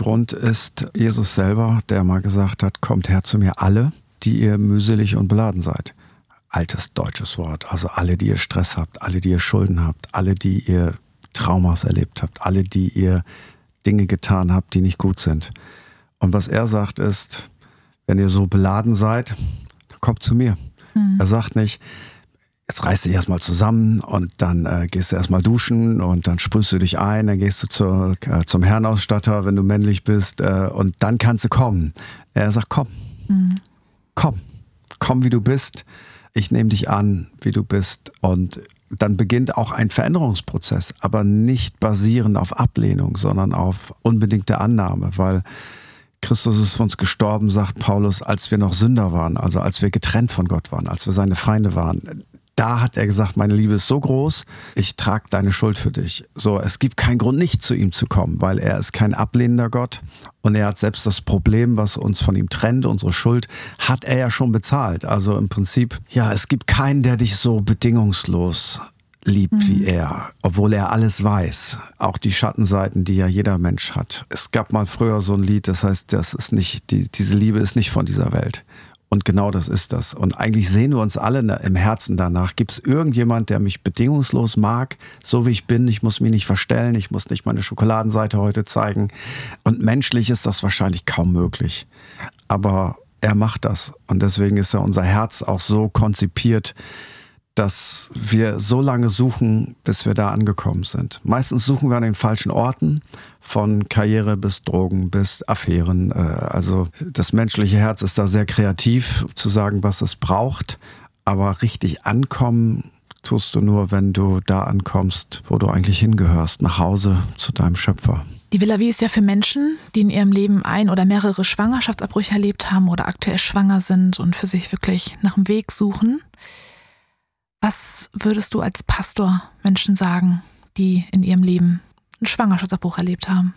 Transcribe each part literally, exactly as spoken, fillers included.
Grund ist Jesus selber, der mal gesagt hat, kommt her zu mir alle, die ihr mühselig und beladen seid. Altes deutsches Wort, also alle, die ihr Stress habt, alle, die ihr Schulden habt, alle, die ihr Traumas erlebt habt, alle, die ihr Dinge getan habt, die nicht gut sind. Und was er sagt ist, wenn ihr so beladen seid, dann kommt zu mir. Mhm. Er sagt nicht, jetzt reißt dich erstmal zusammen und dann äh, gehst du erstmal duschen und dann sprühst du dich ein, dann gehst du zur, äh, zum Herrenausstatter, wenn du männlich bist, äh, und dann kannst du kommen. Er sagt, komm, mhm. komm, komm wie du bist, ich nehme dich an, wie du bist, und dann beginnt auch ein Veränderungsprozess, aber nicht basierend auf Ablehnung, sondern auf unbedingte Annahme, weil Christus ist für uns gestorben, sagt Paulus, als wir noch Sünder waren, also als wir getrennt von Gott waren, als wir seine Feinde waren. Da hat er gesagt, meine Liebe ist so groß, ich trage deine Schuld für dich. So, es gibt keinen Grund, nicht zu ihm zu kommen, weil er ist kein ablehnender Gott und er hat selbst das Problem, was uns von ihm trennt, unsere Schuld, hat er ja schon bezahlt. Also im Prinzip, ja, es gibt keinen, der dich so bedingungslos liebt mhm. wie er, obwohl er alles weiß. Auch die Schattenseiten, die ja jeder Mensch hat. Es gab mal früher so ein Lied, das heißt, das ist nicht, die, diese Liebe ist nicht von dieser Welt. Und genau das ist das. Und eigentlich sehen wir uns alle im Herzen danach. Gibt es irgendjemand, der mich bedingungslos mag, so wie ich bin? Ich muss mich nicht verstellen, ich muss nicht meine Schokoladenseite heute zeigen. Und menschlich ist das wahrscheinlich kaum möglich. Aber er macht das. Und deswegen ist ja unser Herz auch so konzipiert, dass wir so lange suchen, bis wir da angekommen sind. Meistens suchen wir an den falschen Orten, von Karriere bis Drogen bis Affären. Also das menschliche Herz ist da sehr kreativ, zu sagen, was es braucht. Aber richtig ankommen tust du nur, wenn du da ankommst, wo du eigentlich hingehörst, nach Hause zu deinem Schöpfer. Die Villa Vie ist ja für Menschen, die in ihrem Leben ein- oder mehrere Schwangerschaftsabbrüche erlebt haben oder aktuell schwanger sind und für sich wirklich nach dem Weg suchen. Was würdest du als Pastor Menschen sagen, die in ihrem Leben einen Schwangerschaftsabbruch erlebt haben?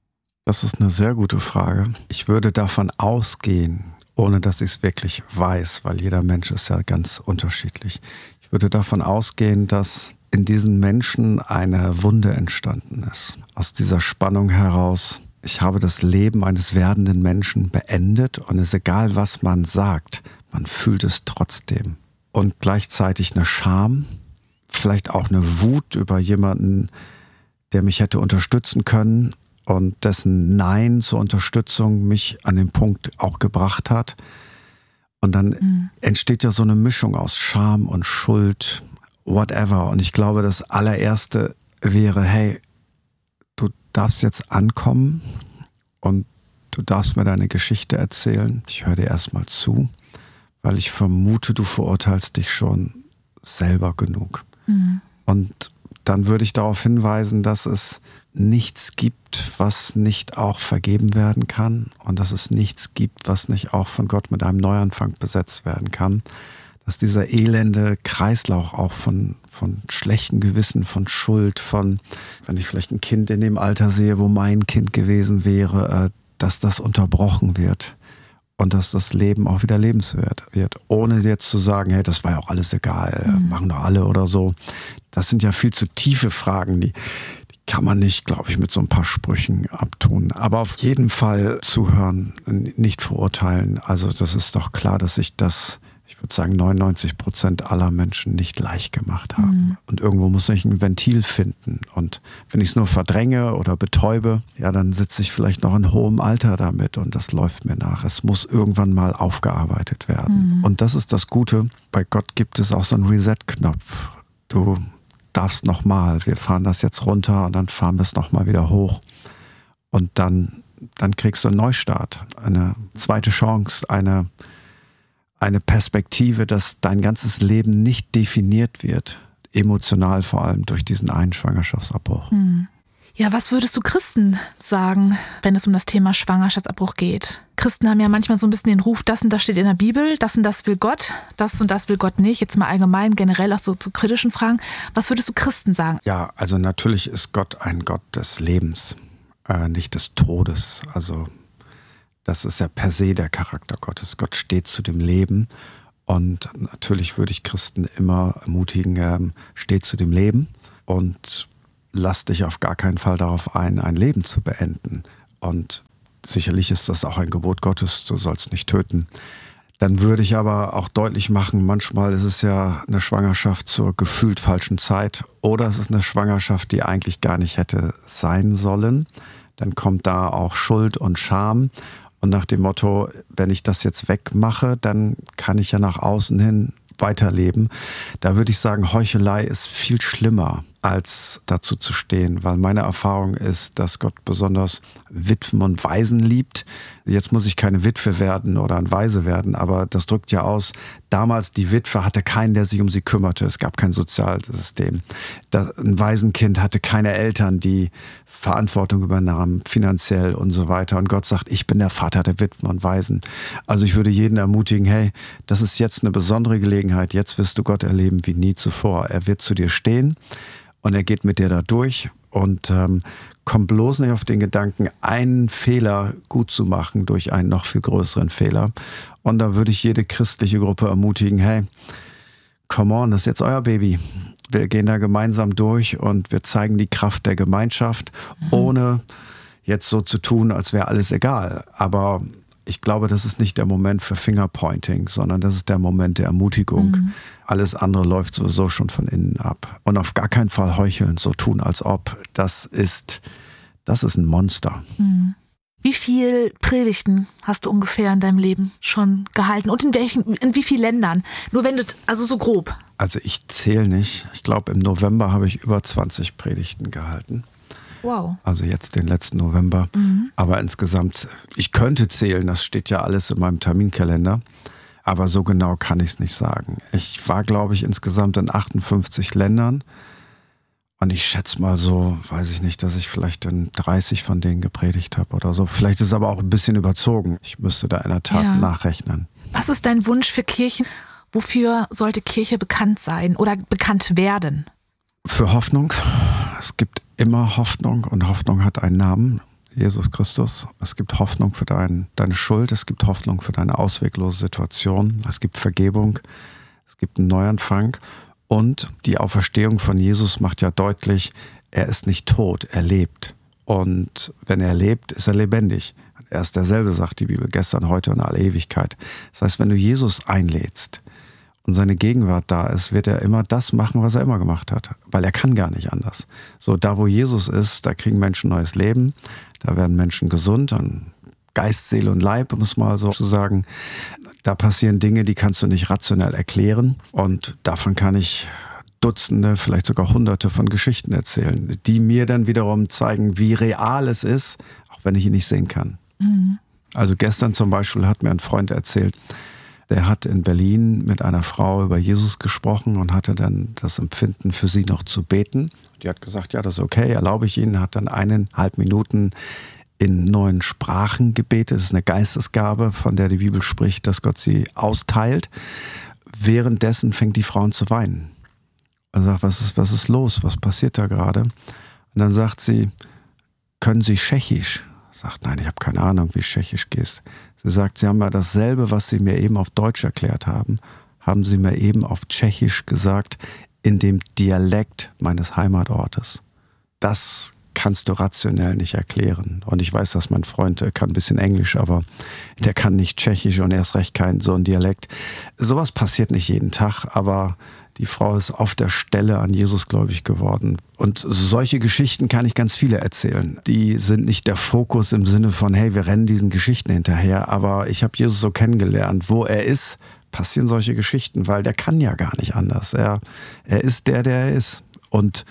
Das ist eine sehr gute Frage. Ich würde davon ausgehen, ohne dass ich es wirklich weiß, weil jeder Mensch ist ja ganz unterschiedlich. Ich würde davon ausgehen, dass in diesen Menschen eine Wunde entstanden ist. Aus dieser Spannung heraus, ich habe das Leben eines werdenden Menschen beendet und es ist egal, was man sagt, man fühlt es trotzdem. Und gleichzeitig eine Scham, vielleicht auch eine Wut über jemanden, der mich hätte unterstützen können und dessen Nein zur Unterstützung mich an den Punkt auch gebracht hat. Und dann mhm. entsteht ja so eine Mischung aus Scham und Schuld, whatever. Und ich glaube, das allererste wäre, hey, du darfst jetzt ankommen und du darfst mir deine Geschichte erzählen. Ich höre dir erstmal zu. Weil ich vermute, du verurteilst dich schon selber genug. Mhm. Und dann würde ich darauf hinweisen, dass es nichts gibt, was nicht auch vergeben werden kann und dass es nichts gibt, was nicht auch von Gott mit einem Neuanfang besetzt werden kann. Dass dieser elende Kreislauf auch von, von schlechtem Gewissen, von Schuld, von, wenn ich vielleicht ein Kind in dem Alter sehe, wo mein Kind gewesen wäre, dass das unterbrochen wird. Und dass das Leben auch wieder lebenswert wird. Ohne jetzt zu sagen, hey, das war ja auch alles egal, mhm. machen doch alle oder so. Das sind ja viel zu tiefe Fragen, die, die kann man nicht, glaube ich, mit so ein paar Sprüchen abtun. Aber auf jeden Fall zuhören, nicht verurteilen. Also das ist doch klar, dass ich das, ich würde sagen, neunundneunzig Prozent aller Menschen nicht leicht gemacht haben. Mhm. Und irgendwo muss ich ein Ventil finden. Und wenn ich es nur verdränge oder betäube, ja, dann sitze ich vielleicht noch in hohem Alter damit und das läuft mir nach. Es muss irgendwann mal aufgearbeitet werden. Mhm. Und das ist das Gute. Bei Gott gibt es auch so einen Reset-Knopf. Du darfst nochmal. Wir fahren das jetzt runter und dann fahren wir es nochmal wieder hoch. Und dann, dann kriegst du einen Neustart, eine zweite Chance, eine Eine Perspektive, dass dein ganzes Leben nicht definiert wird, emotional vor allem durch diesen einen Schwangerschaftsabbruch. Ja, was würdest du Christen sagen, wenn es um das Thema Schwangerschaftsabbruch geht? Christen haben ja manchmal so ein bisschen den Ruf, das und das steht in der Bibel, das und das will Gott, das und das will Gott nicht. Jetzt mal allgemein, generell auch so zu kritischen Fragen. Was würdest du Christen sagen? Ja, also natürlich ist Gott ein Gott des Lebens, äh, nicht des Todes. Also das ist ja per se der Charakter Gottes. Gott steht zu dem Leben und natürlich würde ich Christen immer ermutigen, ähm, steht zu dem Leben und lass dich auf gar keinen Fall darauf ein, ein Leben zu beenden. Und Sicherlich ist das auch ein Gebot Gottes, du sollst nicht töten. Dann würde ich aber auch deutlich machen, manchmal ist es ja eine Schwangerschaft zur gefühlt falschen Zeit oder es ist eine Schwangerschaft, die eigentlich gar nicht hätte sein sollen. Dann kommt da auch Schuld und Scham. Und nach dem Motto, wenn ich das jetzt wegmache, dann kann ich ja nach außen hin weiterleben. Da würde ich sagen, Heuchelei ist viel schlimmer, als dazu zu stehen, weil meine Erfahrung ist, dass Gott besonders Witwen und Waisen liebt. Jetzt muss ich keine Witwe werden oder ein Waise werden, aber das drückt ja aus, damals die Witwe hatte keinen, der sich um sie kümmerte. Es gab kein Sozialsystem. Ein Waisenkind hatte keine Eltern, die Verantwortung übernahmen, finanziell und so weiter. Und Gott sagt, ich bin der Vater der Witwen und Waisen. Also ich würde jeden ermutigen, hey, das ist jetzt eine besondere Gelegenheit. Jetzt wirst du Gott erleben wie nie zuvor. Er wird zu dir stehen und er geht mit dir da durch und ähm, komm bloß nicht auf den Gedanken, einen Fehler gut zu machen durch einen noch viel größeren Fehler. Und da würde ich jede christliche Gruppe ermutigen, hey, come on, das ist jetzt euer Baby. Wir gehen da gemeinsam durch und wir zeigen die Kraft der Gemeinschaft, mhm. ohne jetzt so zu tun, als wäre alles egal. Aber ich glaube, das ist nicht der Moment für Fingerpointing, sondern das ist der Moment der Ermutigung. Mhm. Alles andere läuft sowieso schon von innen ab. Und auf gar keinen Fall heucheln, so tun, als ob. Das ist, das ist ein Monster. Mhm. Wie viel Predigten hast du ungefähr in deinem Leben schon gehalten? Und in welchen, in wie vielen Ländern? Nur wenn du, also so grob. Also ich zähle nicht. Ich glaube, im November habe ich über zwanzig Predigten gehalten. Wow. Also jetzt den letzten November. Mhm. Aber insgesamt, ich könnte zählen, das steht ja alles in meinem Terminkalender. Aber so genau kann ich es nicht sagen. Ich war, glaube ich, insgesamt in achtundfünfzig Ländern. Und ich schätze mal so, weiß ich nicht, dass ich vielleicht in dreißig von denen gepredigt habe oder so. Vielleicht ist es aber auch ein bisschen überzogen. Ich müsste da in der Tat ja. nachrechnen. Was ist dein Wunsch für Kirchen? Wofür sollte Kirche bekannt sein oder bekannt werden? Für Hoffnung. Es gibt immer Hoffnung und Hoffnung hat einen Namen, Jesus Christus. Es gibt Hoffnung für dein, deine Schuld, es gibt Hoffnung für deine ausweglose Situation, es gibt Vergebung, es gibt einen Neuanfang und die Auferstehung von Jesus macht ja deutlich, er ist nicht tot, er lebt. Und wenn er lebt, ist er lebendig. Er ist derselbe, sagt die Bibel, gestern, heute und in alle Ewigkeit. Das heißt, wenn du Jesus einlädst und seine Gegenwart da ist, wird er immer das machen, was er immer gemacht hat. Weil er kann gar nicht anders. So, da wo Jesus ist, da kriegen Menschen neues Leben. Da werden Menschen gesund, an Geist, Seele und Leib, muss man so sagen. Da passieren Dinge, die kannst du nicht rationell erklären. Und davon kann ich Dutzende, vielleicht sogar Hunderte von Geschichten erzählen, die mir dann wiederum zeigen, wie real es ist, auch wenn ich ihn nicht sehen kann. Mhm. Also gestern zum Beispiel hat mir ein Freund erzählt, der hat in Berlin mit einer Frau über Jesus gesprochen und hatte dann das Empfinden, für sie noch zu beten. Die hat gesagt, ja, das ist okay, erlaube ich Ihnen, hat dann eineinhalb Minuten in neuen Sprachen gebetet. Das ist eine Geistesgabe, von der die Bibel spricht, dass Gott sie austeilt. Währenddessen fängt die Frau an zu weinen. Und sagt, was ist, was ist los? Was passiert da gerade? Und dann sagt sie, können Sie Tschechisch? Sagt, nein, ich habe keine Ahnung, wie Tschechisch geht. Sie sagt, Sie haben ja dasselbe, was Sie mir eben auf Deutsch erklärt haben, haben Sie mir eben auf Tschechisch gesagt, in dem Dialekt meines Heimatortes. Das kannst du rationell nicht erklären. Und ich weiß, dass mein Freund kann ein bisschen Englisch, aber der kann nicht Tschechisch und erst recht kein so ein Dialekt. Sowas passiert nicht jeden Tag, aber die Frau ist auf der Stelle an Jesus gläubig geworden. Und solche Geschichten kann ich ganz viele erzählen. Die sind nicht der Fokus im Sinne von, hey, wir rennen diesen Geschichten hinterher. Aber ich habe Jesus so kennengelernt. Wo er ist, passieren solche Geschichten, weil der kann ja gar nicht anders. Er, er ist der, der er ist. Und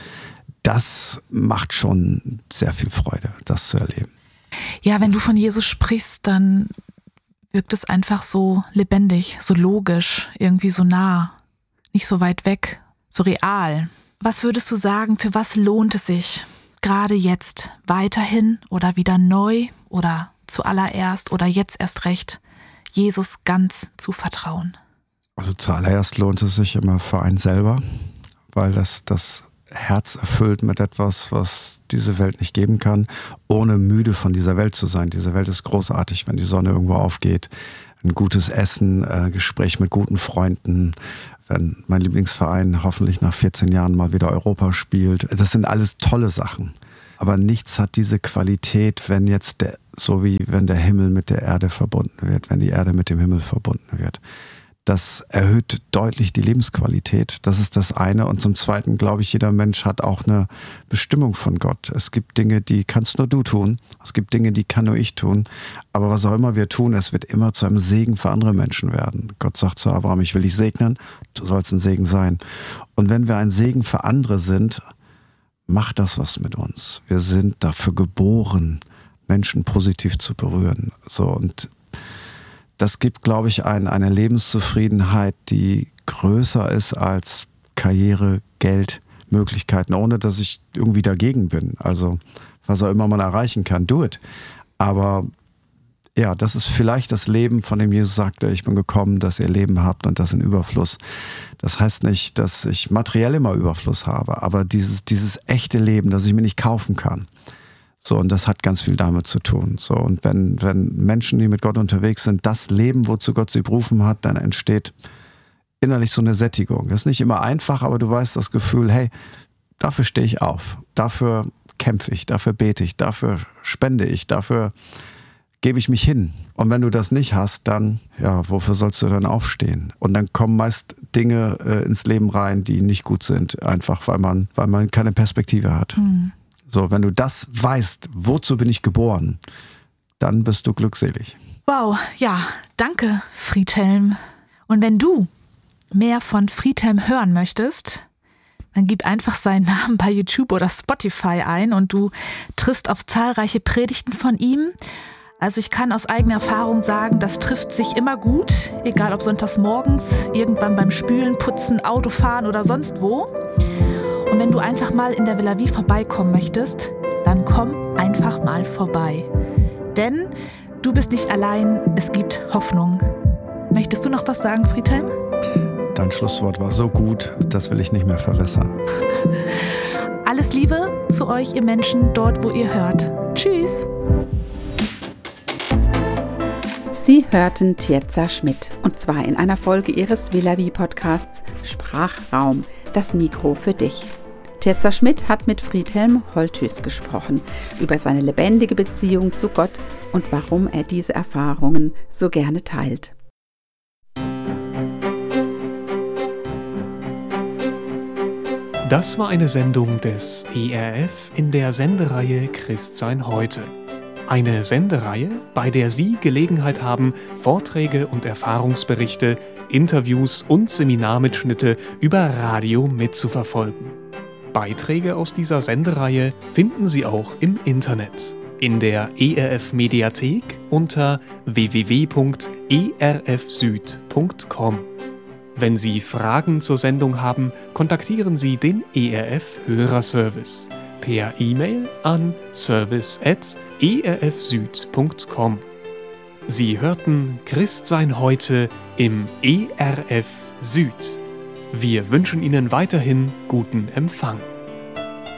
das macht schon sehr viel Freude, das zu erleben. Ja, wenn du von Jesus sprichst, dann wirkt es einfach so lebendig, so logisch, irgendwie so nah. Nicht so weit weg, so real. Was würdest du sagen, für was lohnt es sich, gerade jetzt weiterhin oder wieder neu oder zuallererst oder jetzt erst recht, Jesus ganz zu vertrauen? Also zuallererst lohnt es sich immer für einen selber, weil das das Herz erfüllt mit etwas, was diese Welt nicht geben kann, ohne müde von dieser Welt zu sein. Diese Welt ist großartig, wenn die Sonne irgendwo aufgeht. Ein gutes Essen, ein Gespräch mit guten Freunden, wenn mein Lieblingsverein hoffentlich nach vierzehn Jahren mal wieder Europa spielt. Das sind alles tolle Sachen. Aber nichts hat diese Qualität, wenn jetzt der, so wie wenn der Himmel mit der Erde verbunden wird, wenn die Erde mit dem Himmel verbunden wird. Das erhöht deutlich die Lebensqualität. Das ist das eine. Und zum Zweiten glaube ich, jeder Mensch hat auch eine Bestimmung von Gott. Es gibt Dinge, die kannst nur du tun. Es gibt Dinge, die kann nur ich tun. Aber was auch immer wir tun, es wird immer zu einem Segen für andere Menschen werden. Gott sagt zu Abraham, ich will dich segnen, du sollst ein Segen sein. Und wenn wir ein Segen für andere sind, macht das was mit uns. Wir sind dafür geboren, Menschen positiv zu berühren. So, und das gibt, glaube ich, ein, eine Lebenszufriedenheit, die größer ist als Karriere, Geld, Möglichkeiten, ohne dass ich irgendwie dagegen bin. Also was auch immer man erreichen kann, do it. Aber ja, das ist vielleicht das Leben, von dem Jesus sagte, ich bin gekommen, dass ihr Leben habt und das in Überfluss. Das heißt nicht, dass ich materiell immer Überfluss habe, aber dieses, dieses echte Leben, das ich mir nicht kaufen kann. So, und das hat ganz viel damit zu tun. So, und wenn, wenn Menschen, die mit Gott unterwegs sind, das leben, wozu Gott sie berufen hat, dann entsteht innerlich so eine Sättigung. Das ist nicht immer einfach, aber du weißt das Gefühl, hey, dafür stehe ich auf, dafür kämpfe ich, dafür bete ich, dafür spende ich, dafür gebe ich mich hin. Und wenn du das nicht hast, dann, ja, wofür sollst du dann aufstehen? Und dann kommen meist Dinge äh, ins Leben rein, die nicht gut sind, einfach weil man, weil man keine Perspektive hat. Mhm. So, wenn du das weißt, wozu bin ich geboren, dann bist du glückselig. Wow, ja, danke, Friedhelm. Und wenn du mehr von Friedhelm hören möchtest, dann gib einfach seinen Namen bei YouTube oder Spotify ein und du triffst auf zahlreiche Predigten von ihm. Also ich kann aus eigener Erfahrung sagen, das trifft sich immer gut, egal ob sonntags morgens, irgendwann beim Spülen, Putzen, Autofahren oder sonst wo. Und wenn du einfach mal in der Villa Vie vorbeikommen möchtest, dann komm einfach mal vorbei. Denn du bist nicht allein, es gibt Hoffnung. Möchtest du noch was sagen, Friedhelm? Dein Schlusswort war so gut, das will ich nicht mehr verwässern. Alles Liebe zu euch, ihr Menschen, dort, wo ihr hört. Tschüss! Sie hörten Tiezza Schmidt, und zwar in einer Folge ihres Villa Vie Podcasts Sprachraum, das Mikro für dich. Tiezza Schmidt hat mit Friedhelm Holthus gesprochen über seine lebendige Beziehung zu Gott und warum er diese Erfahrungen so gerne teilt. Das war eine Sendung des E R F in der Sendereihe Christsein heute. Eine Sendereihe, bei der Sie Gelegenheit haben, Vorträge und Erfahrungsberichte, Interviews und Seminarmitschnitte über Radio mitzuverfolgen. Beiträge aus dieser Sendereihe finden Sie auch im Internet, in der E R F-Mediathek unter w w w punkt e r f süd punkt com. Wenn Sie Fragen zur Sendung haben, kontaktieren Sie den E R F-Hörerservice per E-Mail an service at e r f süd punkt com. Sie hörten Christsein heute im E R F Süd. Wir wünschen Ihnen weiterhin guten Empfang.